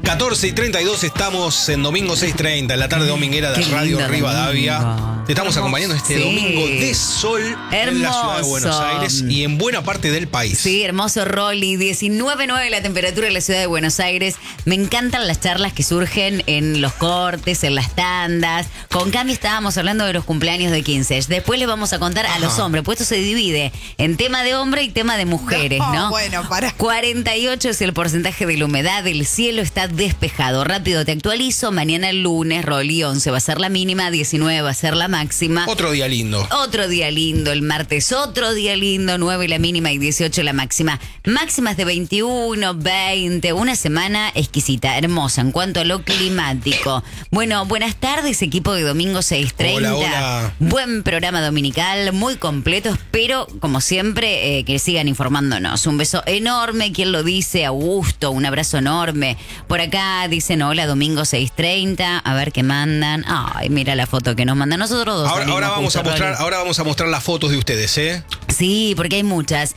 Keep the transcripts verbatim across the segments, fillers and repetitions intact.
catorce y treinta y dos, estamos en domingo seis treinta, en la tarde dominguera de Radio Rivadavia. Domingo. Te estamos acompañando este Sí. domingo de sol Hermoso. en la ciudad de Buenos Aires y en buena parte del país. Sí, hermoso Rolly, diecinueve punto nueve la temperatura en la ciudad de Buenos Aires. Me encantan las charlas que surgen en los cortes, en las tandas. Con Cami estábamos hablando de los cumpleaños de quince. Después les vamos a contar a los Ajá. hombres, pues esto se divide en tema de hombre y tema de mujeres, ¿no? No, bueno, para. cuarenta y ocho es el porcentaje de la humedad, el cielo está despejado. Rápido te actualizo, mañana el lunes, Rolly, once va a ser la mínima, diecinueve va a ser la máxima. Otro día lindo. Otro día lindo, el martes otro día lindo, nueve la mínima y dieciocho la máxima. Máximas de veintiuno, veinte, una semana exquisita, hermosa en cuanto a lo climático. Bueno, buenas tardes, equipo de Domingo seis treinta. Hola, hola. Buen programa dominical, muy completo, espero, como siempre, eh, que sigan informándonos. Un beso enorme, ¿quién lo dice? Augusto, un abrazo enorme. Por acá dicen, hola, Domingo seis treinta, a ver qué mandan. Ay, mira la foto que nos mandan nosotros dos. Ahora, ahora vamos justo, a mostrar, Rolly. ahora vamos a mostrar las fotos de ustedes, ¿eh? Sí, porque hay muchas.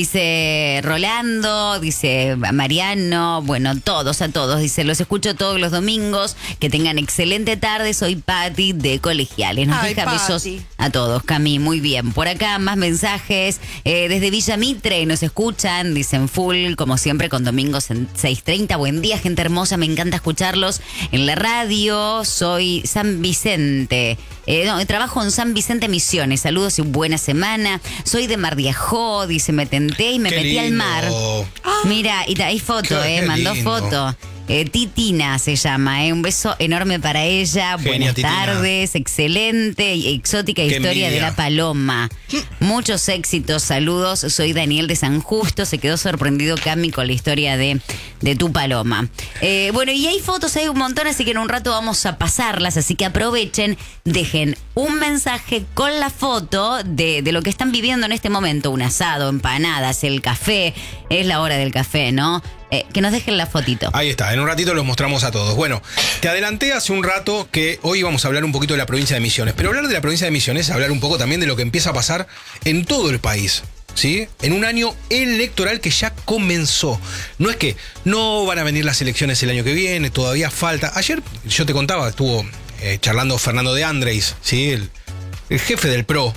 Dice Rolando, dice Mariano, bueno, todos, a todos. Dice, los escucho todos los domingos. Que tengan excelente tarde. Soy Patti de Colegiales. Nos Ay, deja besos Pati. a todos, Cami. Muy bien. Por acá más mensajes. Eh, desde Villa Mitre nos escuchan. Dicen full, como siempre, con domingos en seis treinta. Buen día, gente hermosa. Me encanta escucharlos en la radio. Soy San Vicente. Eh, no, trabajo en San Vicente Misiones. Saludos y buena semana. Soy de Mar de Ajó, dice, me tenté y me Qué metí al lindo. mar. Mira, y hay foto, Qué- eh, qué mandó lindo. foto. Eh, Titina se llama, eh. Un beso enorme para ella. Genia, Buenas Titina. tardes, excelente y exótica Qué historia de envidia. la paloma. Muchos éxitos, saludos. Soy Daniel de San Justo. Se quedó sorprendido Cami con la historia de, de tu paloma. Eh, bueno, y hay fotos, hay un montón, así que en un rato vamos a pasarlas. Así que aprovechen, dejen un mensaje con la foto de, de lo que están viviendo en este momento. Un asado, empanadas, el café. Es la hora del café, ¿no? Eh, que nos dejen la fotito. Ahí está, en un ratito los mostramos a todos. Bueno, te adelanté hace un rato que hoy vamos a hablar un poquito de la provincia de Misiones, pero hablar de la provincia de Misiones es hablar un poco también de lo que empieza a pasar en todo el país, ¿sí? En un año electoral que ya comenzó. No es que no van a venir las elecciones el año que viene, todavía falta. Ayer yo te contaba, estuvo eh, charlando Fernando de Andrés, ¿sí? El, el jefe del P R O.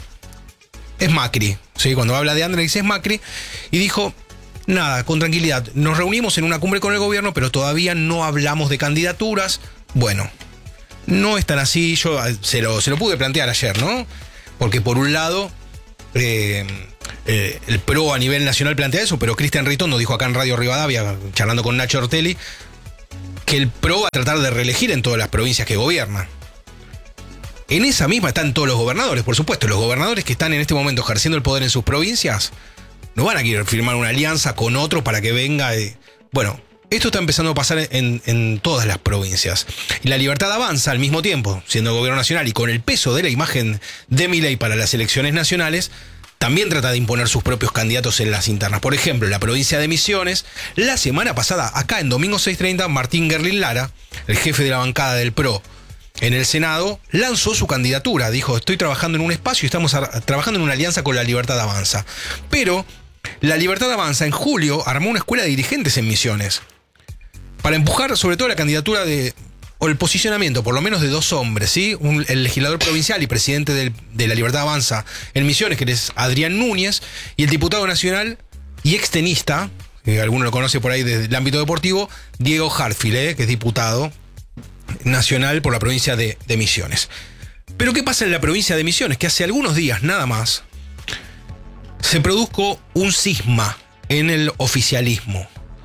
Es Macri, ¿sí? Cuando habla de Andrés es Macri, y dijo... Nada, con tranquilidad. Nos reunimos en una cumbre con el gobierno, pero todavía no hablamos de candidaturas. Bueno, no es tan así. Yo se lo, se lo pude plantear ayer, ¿no? Porque por un lado, eh, eh, el P R O a nivel nacional plantea eso, pero Cristian Ritondo dijo acá en Radio Rivadavia, charlando con Nacho Ortelli, que el P R O va a tratar de reelegir en todas las provincias que gobierna. En esa misma están todos los gobernadores, por supuesto. Los gobernadores que están en este momento ejerciendo el poder en sus provincias no van a querer firmar una alianza con otro para que venga. Eh. Bueno, esto está empezando a pasar en, en todas las provincias. Y la Libertad Avanza al mismo tiempo, siendo gobierno nacional y con el peso de la imagen de Milei para las elecciones nacionales, también trata de imponer sus propios candidatos en las internas. Por ejemplo, en la provincia de Misiones, la semana pasada, acá en Domingo seis treinta, Martín Gerlin Lara, el jefe de la bancada del P R O en el Senado, lanzó su candidatura. Dijo, estoy trabajando en un espacio y estamos a, trabajando en una alianza con la Libertad Avanza. Pero la Libertad Avanza en julio armó una escuela de dirigentes en Misiones para empujar sobre todo la candidatura de, o el posicionamiento por lo menos de dos hombres, ¿sí? Un, el legislador provincial y presidente del, de la Libertad Avanza en Misiones, que es Adrián Núñez, y el diputado nacional y extenista, que alguno lo conoce por ahí desde el ámbito deportivo, Diego Hartfield, ¿eh? Que es diputado nacional por la provincia de, de Misiones. Pero ¿qué pasa en la provincia de Misiones? Que hace algunos días nada más se produjo un cisma en el oficialismo.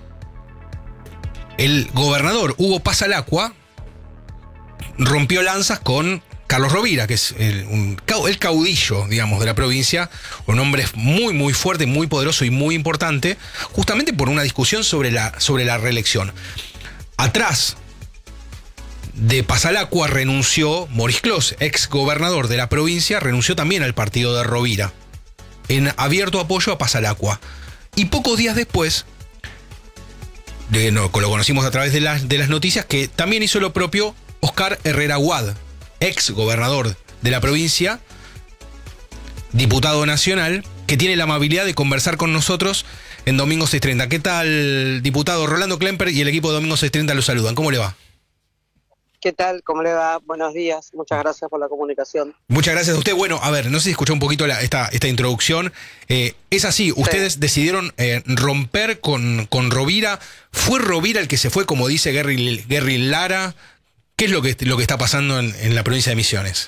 El gobernador Hugo Pasalacqua rompió lanzas con Carlos Rovira, que es el, un, el caudillo, digamos, de la provincia, un hombre muy, muy fuerte, muy poderoso y muy importante, justamente por una discusión sobre la, sobre la reelección. Atrás de Pasalacqua renunció Moris Clos, ex gobernador de la provincia, renunció también al partido de Rovira, en abierto apoyo a Pasalacqua. Y pocos días después, de, no, lo conocimos a través de las, de las noticias, que también hizo lo propio Oscar Herrera Huad, ex gobernador de la provincia, diputado nacional, que tiene la amabilidad de conversar con nosotros en Domingo seiscientos treinta. ¿Qué tal, diputado? Rolando Klemper y el equipo de Domingo seiscientos treinta lo saludan. ¿Cómo le va? ¿Qué tal? ¿Cómo le va? Buenos días. Muchas gracias por la comunicación. Muchas gracias a usted. Bueno, a ver, no sé si escuchó un poquito la, esta, esta introducción. Eh, es así, ustedes sí. decidieron eh, romper con, con Rovira. ¿Fue Rovira el que se fue, como dice Gary, Gary Lara? ¿Qué es lo que, lo que está pasando en, en la provincia de Misiones?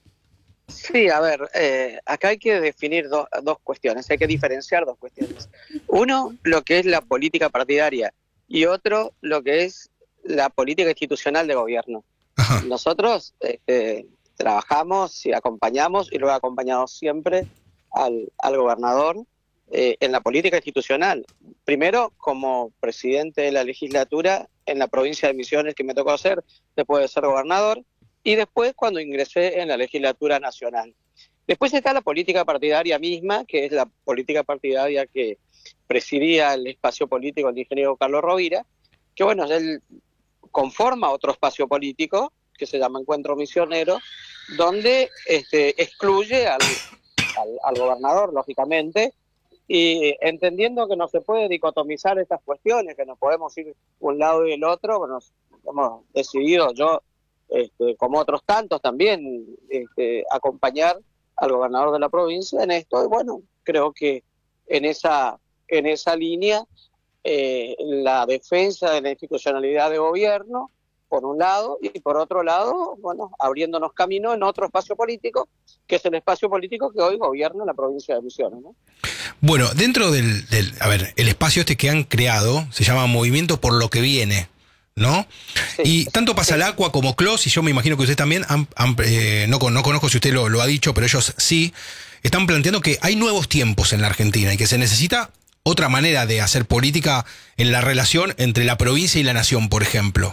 Sí, a ver, eh, acá hay que definir do, dos cuestiones, hay que diferenciar dos cuestiones. Uno, lo que es la política partidaria, y otro, lo que es la política institucional de gobierno. Ajá. Nosotros este, trabajamos y acompañamos, y lo he acompañado siempre al, al gobernador eh, en la política institucional. Primero, como presidente de la legislatura en la provincia de Misiones, que me tocó hacer, después de ser gobernador, y después cuando ingresé en la legislatura nacional. Después está la política partidaria misma, que es la política partidaria que presidía el espacio político el ingeniero Carlos Rovira, que bueno, él conforma otro espacio político que se llama Encuentro Misionero, donde este, excluye al, al, al gobernador, lógicamente, y entendiendo que no se puede dicotomizar estas cuestiones, que nos podemos ir un lado y el otro, bueno, hemos decidido yo, este, como otros tantos también, este, acompañar al gobernador de la provincia en esto, y bueno, creo que en esa, en esa línea eh, la defensa de la institucionalidad de gobierno, por un lado, y por otro lado, bueno, abriéndonos camino en otro espacio político, que es el espacio político que hoy gobierna la provincia de Misiones, ¿no? Bueno, dentro del, del, a ver, el espacio este que han creado se llama Movimiento por lo que Viene, ¿no? Sí, y tanto Pasalacqua sí. como Clos, y yo me imagino que ustedes también, han, han, eh, no, no conozco si usted lo, lo ha dicho, pero ellos sí, están planteando que hay nuevos tiempos en la Argentina y que se necesita otra manera de hacer política en la relación entre la provincia y la nación, por ejemplo.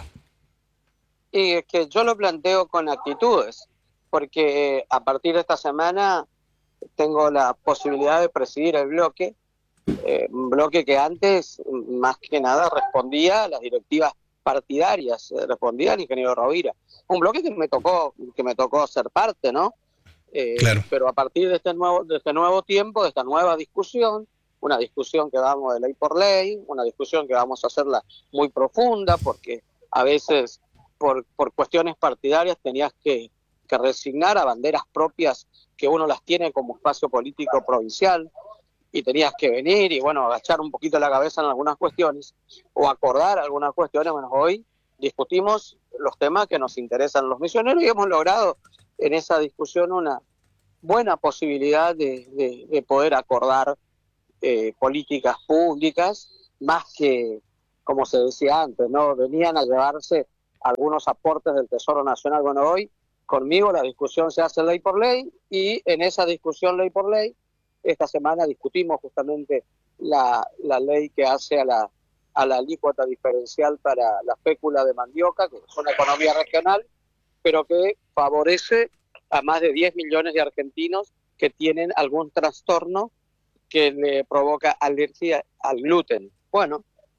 Y es que yo lo planteo con actitudes, porque a partir de esta semana tengo la posibilidad de presidir el bloque, eh, un bloque que antes más que nada respondía a las directivas partidarias, eh, respondía al ingeniero Rovira. Un bloque que me tocó, que me tocó ser parte, ¿no? Eh, claro. Pero a partir de este nuevo, de este nuevo tiempo, de esta nueva discusión, una discusión que vamos de ley por ley, una discusión que vamos a hacerla muy profunda, porque a veces por, por cuestiones partidarias tenías que, que resignar a banderas propias que uno las tiene como espacio político provincial, y tenías que venir y, bueno, agachar un poquito la cabeza en algunas cuestiones, o acordar algunas cuestiones. Bueno, hoy discutimos los temas que nos interesan los misioneros y hemos logrado en esa discusión una buena posibilidad de, de, de poder acordar eh, políticas públicas, más que, como se decía antes, ¿no? Venían a llevarse algunos aportes del Tesoro Nacional. Bueno, hoy conmigo la discusión se hace ley por ley, y en esa discusión ley por ley, esta semana discutimos justamente la, la ley que hace a la, a la alícuota diferencial para la fécula de mandioca, que es una economía regional, pero que favorece a más de diez millones de argentinos que tienen algún trastorno que le provoca alergia al gluten. Bueno,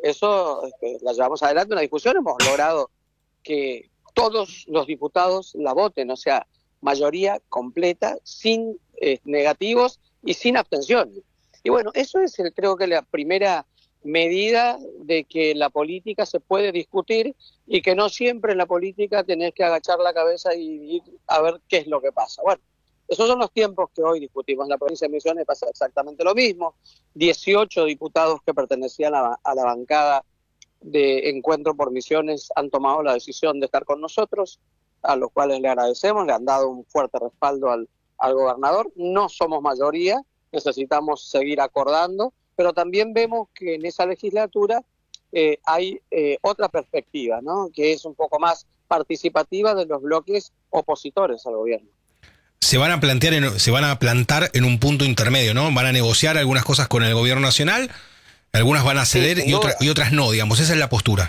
eso este, la llevamos adelante, una discusión, hemos logrado que todos los diputados la voten, o sea, mayoría completa, sin eh, negativos y sin abstenciones. Y bueno, eso es el, creo que la primera medida de que la política se puede discutir, y que no siempre en la política tenés que agachar la cabeza y ir a ver qué es lo que pasa. Bueno, esos son los tiempos que hoy discutimos. En la provincia de Misiones pasa exactamente lo mismo. dieciocho diputados que pertenecían a, a la bancada de Encuentro por Misiones han tomado la decisión de estar con nosotros, a los cuales le agradecemos, le han dado un fuerte respaldo al, al gobernador. No somos mayoría, necesitamos seguir acordando, pero también vemos que en esa legislatura eh, hay eh, otra perspectiva, ¿no? Que es un poco más participativa de los bloques opositores al gobierno. Se van a plantear, en, se van a plantar en un punto intermedio, ¿no? Van a negociar algunas cosas con el gobierno nacional, algunas van a ceder, sí, y, otra, y otras no, digamos. Esa es la postura.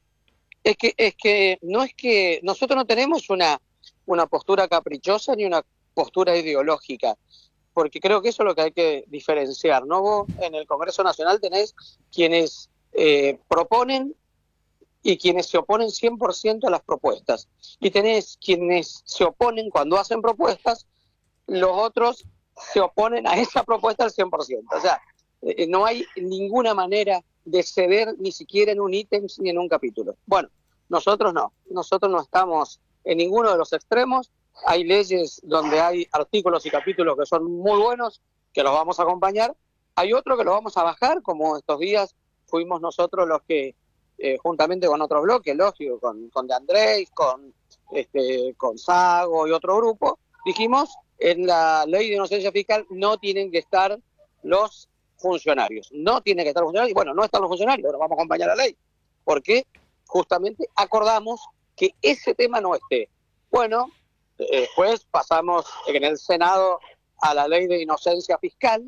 Es que, es que no es que nosotros no tenemos una, una postura caprichosa ni una postura ideológica, porque creo que eso es lo que hay que diferenciar, ¿no? Vos en el Congreso Nacional tenés quienes eh, proponen y quienes se oponen cien por ciento a las propuestas, y tenés quienes se oponen cuando hacen propuestas, los otros se oponen a esa propuesta al cien por ciento. O sea, eh, no hay ninguna manera de ceder ni siquiera en un ítem ni en un capítulo. Bueno, nosotros no, nosotros no estamos en ninguno de los extremos. Hay leyes donde hay artículos y capítulos que son muy buenos, que los vamos a acompañar. Hay otro que lo vamos a bajar, como estos días fuimos nosotros los que, eh, juntamente con otro bloque, lógico, con, con De Andrés, con, este, con Sago y otro grupo, dijimos, en la ley de inocencia fiscal no tienen que estar los funcionarios. No tienen que estar los funcionarios. Y bueno, no están los funcionarios, ahora vamos a acompañar la ley. Porque justamente acordamos que ese tema no esté. Bueno, eh, después pasamos en el Senado a la ley de inocencia fiscal,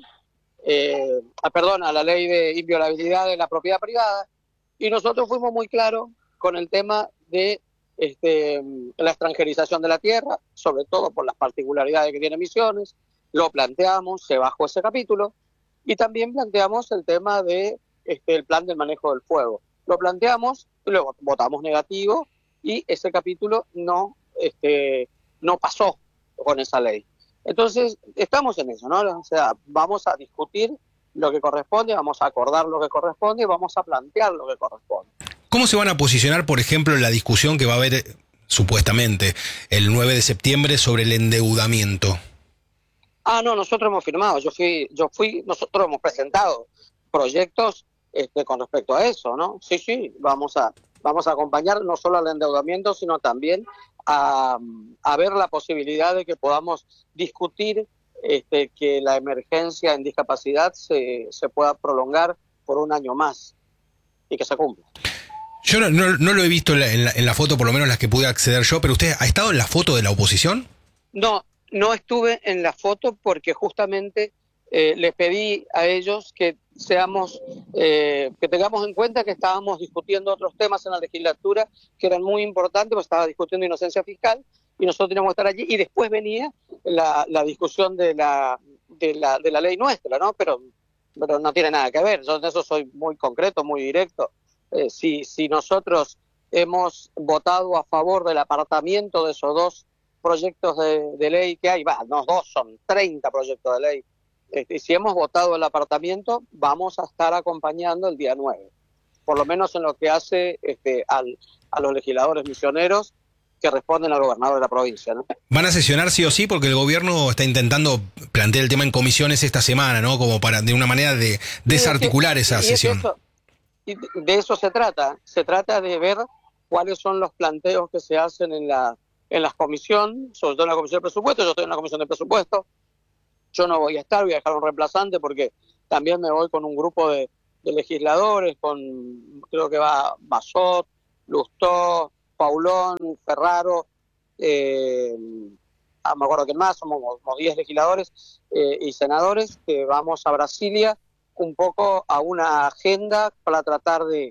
eh, perdón, a la ley de inviolabilidad de la propiedad privada, y nosotros fuimos muy claros con el tema de este, la extranjerización de la tierra, sobre todo por las particularidades que tiene Misiones. Lo planteamos, se bajó ese capítulo, y también planteamos el tema de este, el plan del manejo del fuego. Lo planteamos, luego votamos negativo, y ese capítulo no, este, no pasó con esa ley. Entonces, estamos en eso, ¿no? O sea, vamos a discutir lo que corresponde, vamos a acordar lo que corresponde y vamos a plantear lo que corresponde. ¿Cómo se van a posicionar, por ejemplo, en la discusión que va a haber, supuestamente, el nueve de septiembre sobre el endeudamiento? Ah, no, nosotros hemos firmado, yo fui, yo fui, nosotros hemos presentado proyectos este, con respecto a eso, ¿no? Sí, sí, vamos a, vamos a acompañar no solo al endeudamiento, sino también a, a ver la posibilidad de que podamos discutir este, que la emergencia en discapacidad se, se pueda prolongar por un año más y que se cumpla. Yo no, no, no lo he visto en la, en, la, en la foto, por lo menos las que pude acceder yo, pero ¿usted ha estado en la foto de la oposición? No, no estuve en la foto porque justamente eh, les pedí a ellos que seamos, eh, que tengamos en cuenta que estábamos discutiendo otros temas en la legislatura que eran muy importantes, pues estaba discutiendo inocencia fiscal y nosotros teníamos que estar allí, y después venía la, la discusión de la, de la de la ley nuestra, ¿no? Pero, pero no tiene nada que ver. Yo en eso soy muy concreto, muy directo. Eh, si, si nosotros hemos votado a favor del apartamiento de esos dos proyectos de, de ley que hay, va, no dos, son treinta proyectos de ley, este, y si hemos votado el apartamiento, vamos a estar acompañando el día nueve, por lo menos en lo que hace este, al, a los legisladores misioneros que responden al gobernador de la provincia, ¿no? Van a sesionar sí o sí, porque el gobierno está intentando plantear el tema en comisiones esta semana, ¿no? Como para, de una manera, de desarticular esa sesión. Y de eso se trata, se trata de ver cuáles son los planteos que se hacen en la en las comisiones, sobre todo en la comisión de presupuesto. Yo estoy en la comisión de presupuesto, yo no voy a estar, voy a dejar un reemplazante porque también me voy con un grupo de, de legisladores, con creo que va Basot, Lustó, Paulón, Ferraro, eh, ah, me acuerdo quién más, somos como diez legisladores eh, y senadores que vamos a Brasilia un poco a una agenda para tratar de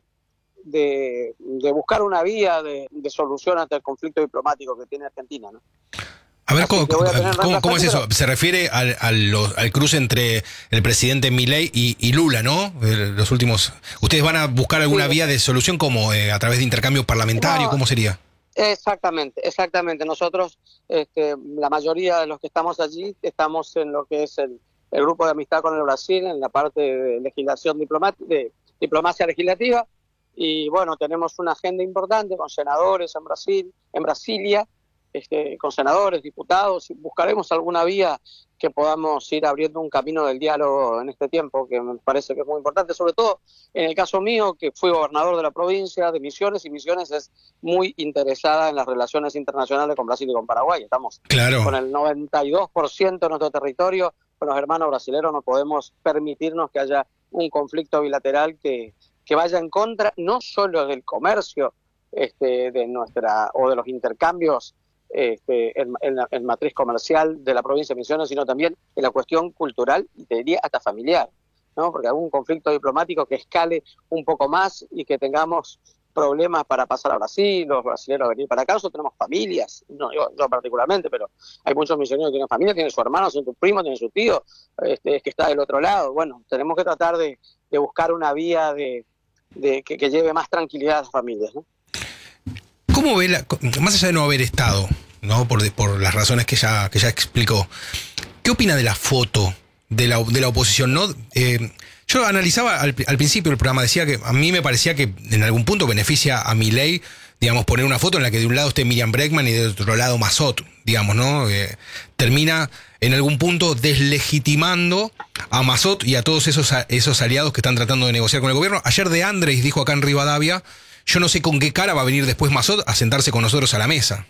De, de buscar una vía de, de solución ante el conflicto diplomático que tiene Argentina, ¿no? A ver, ¿cómo, ¿cómo, ¿cómo es eso? Se refiere al, al, al cruce entre el presidente Milei y, y Lula, ¿no? Los últimos. ¿Ustedes van a buscar alguna sí. vía de solución como eh, a través de intercambio parlamentario? No, ¿cómo sería? Exactamente, exactamente. Nosotros, este, la mayoría de los que estamos allí, estamos en lo que es el, el grupo de amistad con el Brasil, en la parte de legislación diplomática, de diplomacia legislativa. Y bueno, tenemos una agenda importante con senadores en Brasil, en Brasilia, este, con senadores, diputados, y buscaremos alguna vía que podamos ir abriendo un camino del diálogo en este tiempo, que me parece que es muy importante, sobre todo en el caso mío, que fui gobernador de la provincia de Misiones, y Misiones es muy interesada en las relaciones internacionales con Brasil y con Paraguay. Estamos claro. con el noventa y dos por ciento de nuestro territorio, con los hermanos brasileños no podemos permitirnos que haya un conflicto bilateral que que vaya en contra no solo del comercio este, de nuestra o de los intercambios este, en, en, la, en matriz comercial de la provincia de Misiones, sino también en la cuestión cultural y te diría hasta familiar, ¿no? Porque algún conflicto diplomático que escale un poco más y que tengamos problemas para pasar a Brasil, los brasileños venir para acá. Nosotros tenemos familias, no yo, yo particularmente, pero hay muchos misioneros que tienen familia, tienen su hermano, tienen su primo, tienen su tío, este, que está del otro lado. Bueno, tenemos que tratar de, de buscar una vía de De que, que lleve más tranquilidad a las familias, ¿no? ¿Cómo ve, la, más allá de no haber estado, ¿no? por, por las razones que ya, que ya explicó, qué opina de la foto de la, de la oposición? ¿No? Eh, Yo analizaba al, al principio del programa, decía que a mí me parecía que en algún punto beneficia a Milei, digamos, poner una foto en la que de un lado esté Miriam Bregman y de otro lado Mazot, digamos, ¿no? Eh, termina en algún punto deslegitimando a Mazot y a todos esos, esos aliados que están tratando de negociar con el gobierno. Ayer De Andrés dijo acá en Rivadavia, yo no sé con qué cara va a venir después Mazot a sentarse con nosotros a la mesa.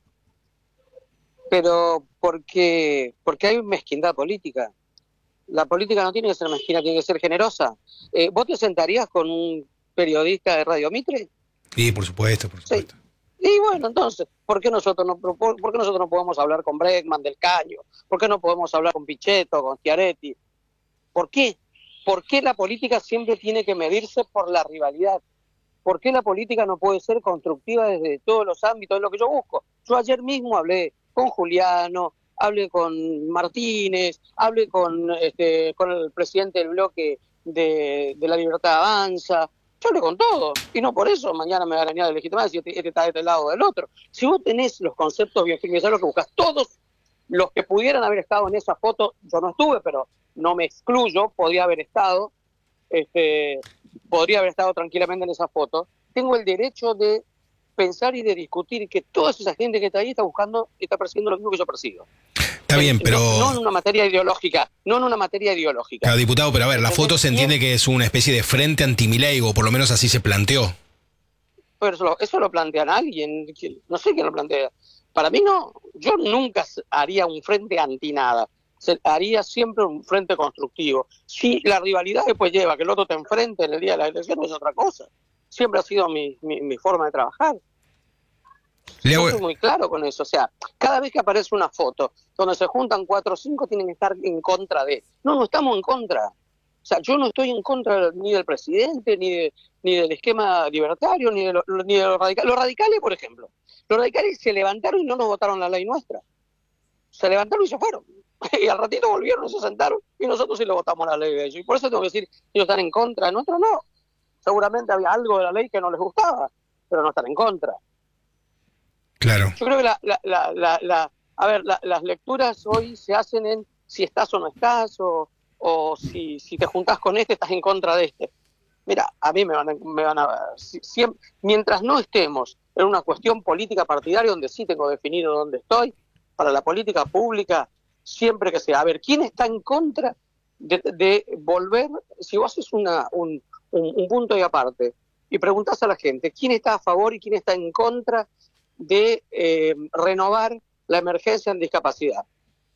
Pero porque, porque hay mezquindad política. La política no tiene que ser mezquina, tiene que ser generosa. Eh, ¿Vos te sentarías con un periodista de Radio Mitre? Sí, por supuesto, por supuesto. Sí. Y bueno, entonces, ¿por qué nosotros no por, por qué nosotros no podemos hablar con Bregman del Caño? ¿Por qué no podemos hablar con Pichetto, con Schiaretti? ¿Por qué? ¿Por qué la política siempre tiene que medirse por la rivalidad? ¿Por qué la política no puede ser constructiva desde todos los ámbitos? Es lo que yo busco. Yo ayer mismo hablé con Juliano, hablé con Martínez, hablé con este, con el presidente del bloque de, de La Libertad Avanza. Yo hablé con todo, y no por eso mañana me van a venir a legitimar si este, este está de este lado o del otro. Si vos tenés los conceptos bien firmes, lo que buscas, todos los que pudieran haber estado en esa foto, yo no estuve, pero no me excluyo, podría haber estado, este, podría haber estado tranquilamente en esa foto. Tengo el derecho de pensar y de discutir que toda esa gente que está ahí está buscando, está persiguiendo lo mismo que yo persigo. Está bien, pero... No, no en una materia ideológica, no en una materia ideológica. Claro, diputado, pero a ver, la foto se entiende que es una especie de frente anti-Milei, o por lo menos así se planteó. Pero eso, eso lo plantean alguien, no sé quién lo plantea. Para mí no, yo nunca haría un frente anti nada, se, haría siempre un frente constructivo. Si la rivalidad después lleva que el otro te enfrente en el día de la elección, es otra cosa. Siempre ha sido mi, mi, mi forma de trabajar. Yo Yo soy muy claro con eso, o sea, cada vez que aparece una foto donde se juntan cuatro o cinco tienen que estar en contra de. No, no estamos en contra. O sea, yo no estoy en contra ni del presidente, ni de, ni del esquema libertario, ni de, lo, ni de los radicales. Los radicales, por ejemplo, los radicales se levantaron y no nos votaron la ley nuestra. Se levantaron y se fueron. Y al ratito volvieron y se sentaron y nosotros sí le votamos la ley de ellos. Y por eso tengo que decir, ellos están en contra, nosotros no. Seguramente había algo de la ley que no les gustaba, pero no están en contra. Claro. Yo creo que la, la, la, la, la a ver, la, las lecturas hoy se hacen en si estás o no estás, o, o si, si te juntás con este, estás en contra de este. Mira, a mí me van a, me van a si, siempre, mientras no estemos en una cuestión política partidaria donde sí tengo definido dónde estoy, para la política pública, siempre que sea, a ver, ¿quién está en contra de, de volver? Si vos haces una, un, un, un punto y aparte y preguntás a la gente quién está a favor y quién está en contra de eh, renovar la emergencia en discapacidad.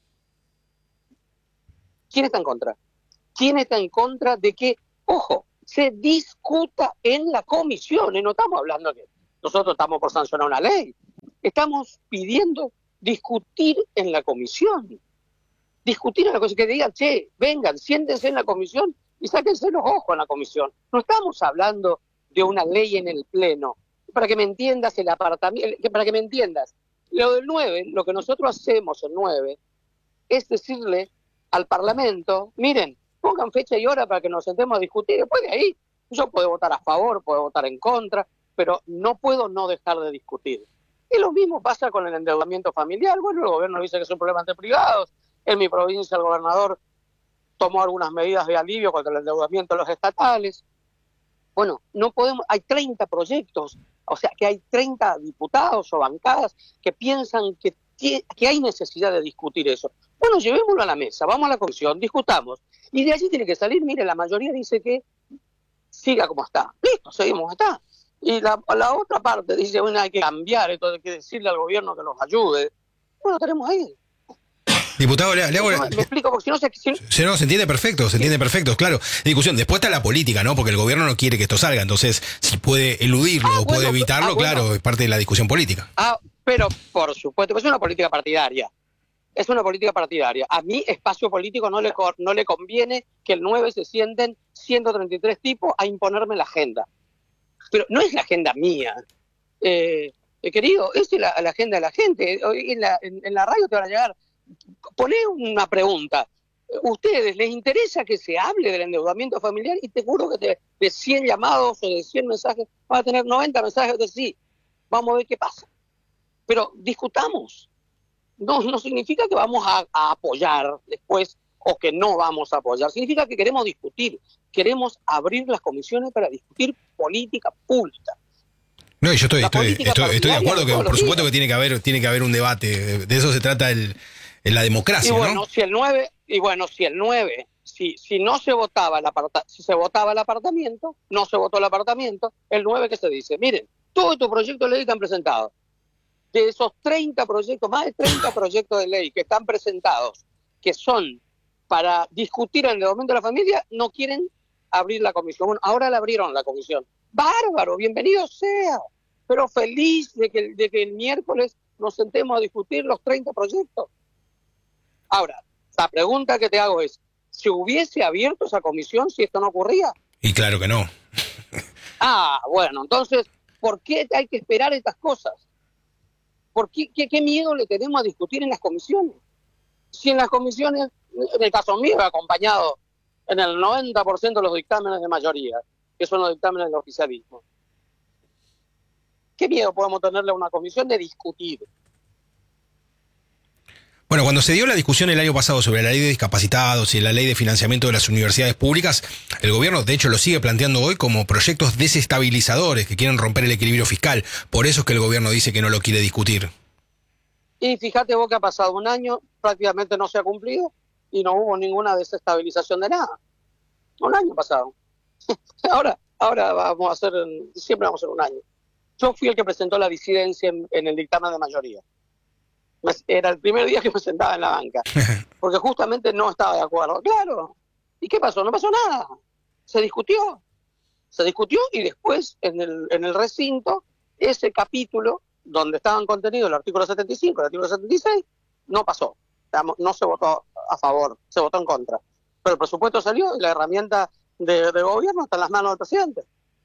¿Quién está en contra? ¿Quién está en contra de que, ojo, se discuta en la comisión? Y no estamos hablando que nosotros estamos por sancionar una ley. Estamos pidiendo discutir en la comisión. Discutir en la comisión, que digan, che, vengan, siéntense en la comisión y sáquense los ojos en la comisión. No estamos hablando de una ley en el pleno. Para que me entiendas, el apartamiento, para que me entiendas, lo del nueve, lo que nosotros hacemos el nueve, es decirle al Parlamento, miren, pongan fecha y hora para que nos sentemos a discutir, después de ahí, yo puedo votar a favor, puedo votar en contra, pero no puedo no dejar de discutir. Y lo mismo pasa con el endeudamiento familiar. Bueno, el gobierno dice que es un problema entre privados, en mi provincia el gobernador tomó algunas medidas de alivio contra el endeudamiento de los estatales. Bueno, no podemos, hay treinta proyectos, o sea, que hay treinta diputados o bancadas que piensan que, que hay necesidad de discutir eso. Bueno, llevémoslo a la mesa, vamos a la comisión, discutamos. Y de allí tiene que salir, mire, la mayoría dice que siga como está. Listo, seguimos como está. Y la, la otra parte dice, bueno, hay que cambiar, esto hay que decirle al gobierno que nos ayude. Bueno, tenemos ahí. Diputado, le, le hago... No, me explico, porque si no se... Si... Se, no, se entiende perfecto, se entiende perfecto, claro. Discusión. Después está la política, ¿no? Porque el gobierno no quiere que esto salga, entonces, si puede eludirlo ah, o bueno, puede evitarlo, ah, bueno. Claro, es parte de la discusión política. Ah, pero por supuesto, es una política partidaria. Es una política partidaria. A mi espacio político no le, no le conviene que el nueve se sienten ciento treinta y tres tipos a imponerme la agenda. Pero no es la agenda mía. Eh, eh, querido, es la, la agenda de la gente. En la, en, en la radio te van a llegar... Poné una pregunta. ¿Ustedes les interesa que se hable del endeudamiento familiar? Y te juro que te, de cien llamados o de cien mensajes van a tener noventa mensajes de sí. Vamos a ver qué pasa. Pero discutamos. No, no significa que vamos a, a apoyar después o que no vamos a apoyar. Significa que queremos discutir, queremos abrir las comisiones para discutir política pública. No, y yo estoy, estoy, estoy, estoy de acuerdo que por supuesto que tiene que haber, tiene que haber un debate. De eso se trata el, la democracia, y bueno, ¿no? Si el nueve, y bueno, si el nueve, si, si no se votaba el aparta, si se votaba el apartamiento, no se votó el apartamiento, el nueve, ¿qué se dice? Miren, todos estos proyectos de ley que han presentado, de esos treinta proyectos, más de treinta proyectos de ley que están presentados, que son para discutir en el momento de la familia, no quieren abrir la comisión. Bueno, ahora la abrieron la comisión. Bárbaro, bienvenido sea, pero feliz de que, de que el miércoles nos sentemos a discutir los treinta proyectos. Ahora, la pregunta que te hago es, ¿se hubiese abierto esa comisión si esto no ocurría? Y claro que no. Ah, bueno, entonces, ¿por qué hay que esperar estas cosas? ¿Por qué, qué, qué miedo le tenemos a discutir en las comisiones? Si en las comisiones, en el caso mío, he acompañado en el noventa por ciento de los dictámenes de mayoría, que son los dictámenes del oficialismo. ¿Qué miedo podemos tenerle a una comisión de discutir? Bueno, cuando se dio la discusión el año pasado sobre la ley de discapacitados y la ley de financiamiento de las universidades públicas, el gobierno de hecho lo sigue planteando hoy como proyectos desestabilizadores que quieren romper el equilibrio fiscal. Por eso es que el gobierno dice que no lo quiere discutir. Y fíjate vos que ha pasado un año, prácticamente no se ha cumplido y no hubo ninguna desestabilización de nada. Un año pasado. ahora, ahora vamos a hacer, siempre vamos a hacer un año. Yo fui el que presentó la disidencia en, en el dictamen de mayoría. Era el primer día que me sentaba en la banca, porque justamente no estaba de acuerdo. Claro. ¿Y qué pasó? No pasó nada. Se discutió. Se discutió y después en el, en el recinto, ese capítulo donde estaban contenidos el artículo setenta y cinco, el artículo setenta y seis, no pasó. No se votó a favor, se votó en contra. Pero el presupuesto salió y la herramienta de, de gobierno está en las manos del presidente.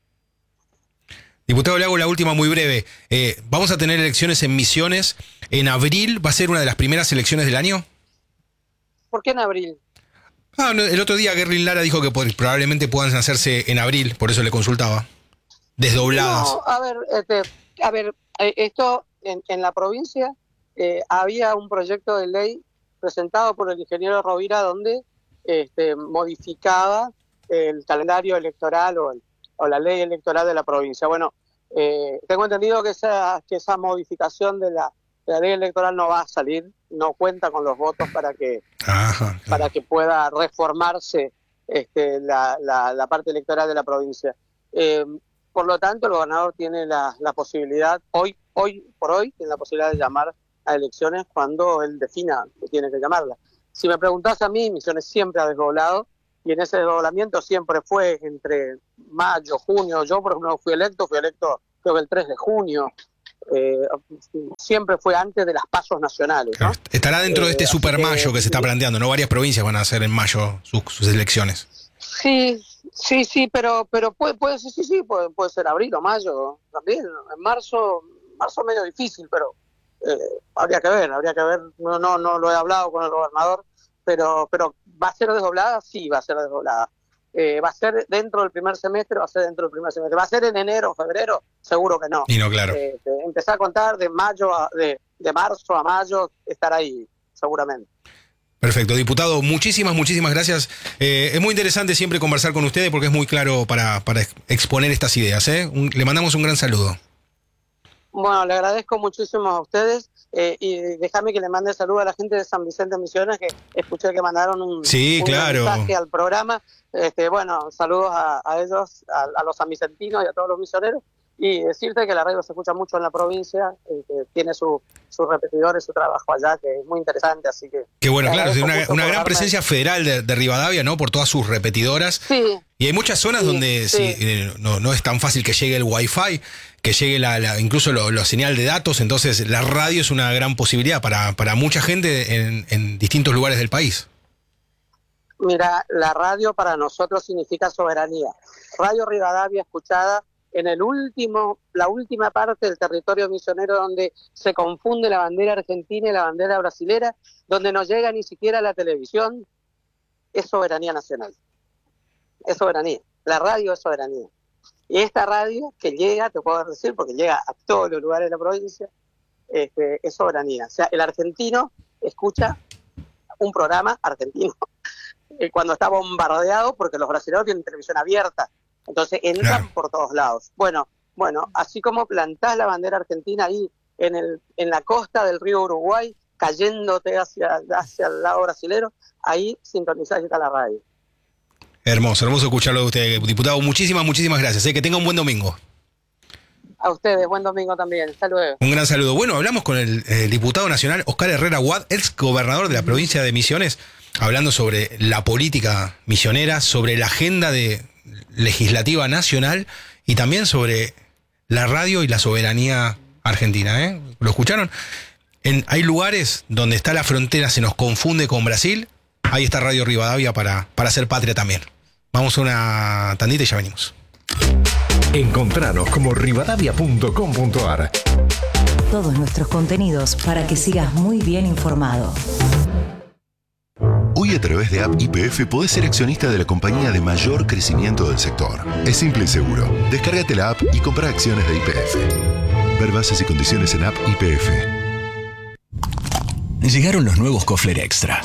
Diputado, le hago la última muy breve. Eh, ¿Vamos a tener elecciones en Misiones en abril? ¿Va a ser una de las primeras elecciones del año? ¿Por qué en abril? Ah, no, el otro día Gerlin Lara dijo que probablemente puedan hacerse en abril, por eso le consultaba. Desdobladas. No, a ver, este, a ver, eh, esto en, en la provincia eh, había un proyecto de ley presentado por el ingeniero Rovira donde este, modificaba el calendario electoral o el o la ley electoral de la provincia. Bueno, eh, tengo entendido que esa, que esa modificación de la, de la ley electoral no va a salir, no cuenta con los votos para que, Ajá, claro. para que pueda reformarse este, la, la, la parte electoral de la provincia. Eh, por lo tanto, el gobernador tiene la, la posibilidad, hoy, hoy por hoy, tiene la posibilidad de llamar a elecciones cuando él defina que tiene que llamarlas. Si me preguntás a mí, Misiones siempre ha desdoblado, y en ese desdoblamiento siempre fue entre mayo, junio. Yo, por ejemplo, fui electo, fui electo creo que el tres de junio. Eh, siempre fue antes de las pasos nacionales, ¿no? Estará dentro eh, de este super mayo que, que se está planteando, ¿no? Varias provincias van a hacer en mayo sus, sus elecciones. Sí, sí, sí, pero pero puede, puede sí, sí, sí, puede, puede ser abril o mayo también. En marzo, marzo medio difícil, pero eh, habría que ver, habría que ver. No, no, no lo he hablado con el gobernador, pero, pero ¿va a ser desdoblada? Sí, va a ser desdoblada. Eh, ¿Va a ser dentro del primer semestre? Va a ser dentro del primer semestre. ¿Va a ser en enero o febrero? Seguro que no. Y no, claro. Eh, empezar a contar de mayo a, de, de marzo a mayo, estar ahí, seguramente. Perfecto. Diputado, muchísimas, muchísimas gracias. Eh, es muy interesante siempre conversar con ustedes porque es muy claro para, para exponer estas ideas, ¿eh? Un, le mandamos un gran saludo. Bueno, le agradezco muchísimo a ustedes eh, y déjame que le mande saludo a la gente de San Vicente Misiones, que escuché que mandaron un, sí, un claro. mensaje al programa. Este, bueno, saludos a, a ellos, a, a los sanvicentinos y a todos los misioneros. Y decirte que la radio se escucha mucho en la provincia, eh, que tiene su, sus repetidores, su trabajo allá, que es muy interesante, así que... Qué bueno, claro, es una, una gran presencia federal de, de Rivadavia, ¿no? Por todas sus repetidoras. Sí. Y hay muchas zonas sí, donde sí. Sí, eh, no, no es tan fácil que llegue el wifi, que llegue la, la incluso lo, la señal de datos, entonces la radio es una gran posibilidad para, para mucha gente en, en distintos lugares del país. Mira, la radio para nosotros significa soberanía. Radio Rivadavia escuchada en el último, la última parte del territorio misionero donde se confunde la bandera argentina y la bandera brasilera, donde no llega ni siquiera la televisión, es soberanía nacional. Es soberanía. La radio es soberanía. Y esta radio que llega, te puedo decir, porque llega a todos los lugares de la provincia, este, es soberanía. O sea, el argentino escucha un programa argentino eh, cuando está bombardeado, porque los brasileños tienen televisión abierta, entonces entran Claro. por todos lados. Bueno, bueno, así como plantás la bandera argentina ahí en el en la costa del río Uruguay, cayéndote hacia, hacia el lado brasilero, ahí sintonizás y está la radio. Hermoso, hermoso escucharlo de usted, diputado. Muchísimas, muchísimas gracias. ¿eh? Que tenga un buen domingo. A ustedes, buen domingo también. Hasta luego. Un gran saludo. Bueno, hablamos con el, el diputado nacional Oscar Herrera Wad, ex gobernador de la provincia de Misiones, hablando sobre la política misionera, sobre la agenda de legislativa nacional y también sobre la radio y la soberanía argentina. ¿eh? ¿Lo escucharon? En, hay lugares donde está la frontera, se nos confunde con Brasil. Ahí está Radio Rivadavia para, para hacer patria también. Vamos a una tandita y ya venimos. Encontranos como rivadavia punto com punto ar. Todos nuestros contenidos para que sigas muy bien informado. Hoy a través de App Y P F podés ser accionista de la compañía de mayor crecimiento del sector. Es simple y seguro. Descárgate la app y compra acciones de Y P F. Ver bases y condiciones en App Y P F. Llegaron los nuevos Kofler Extra.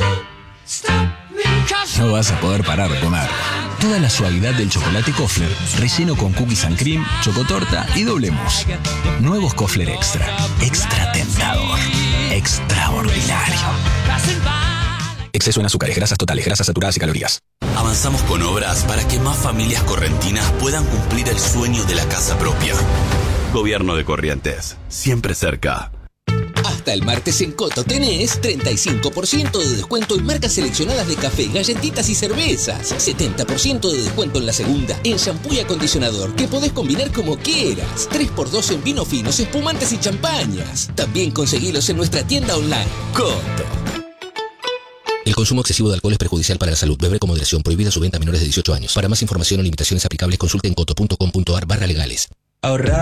No vas a poder parar de comer. Toda la suavidad del chocolate Kofler, relleno con cookies and cream, chocotorta y doble mousse. Nuevos Kofler Extra. Extra tentador. Extraordinario. Exceso en azúcares, grasas totales, grasas saturadas y calorías. Avanzamos con obras para que más familias correntinas puedan cumplir el sueño de la casa propia. Gobierno de Corrientes, siempre cerca. Hasta el martes en Coto tenés treinta y cinco por ciento de descuento en marcas seleccionadas de café, galletitas y cervezas. setenta por ciento de descuento en la segunda, en shampoo y acondicionador, que podés combinar como quieras. tres por dos en vinos finos, espumantes y champañas. También conseguilos en nuestra tienda online. Coto. El consumo excesivo de alcohol es perjudicial para la salud. Beber con moderación. Prohibida su venta a menores de dieciocho años. Para más información o limitaciones aplicables, consulte en coto punto com punto ar barra legales. Ahorrar.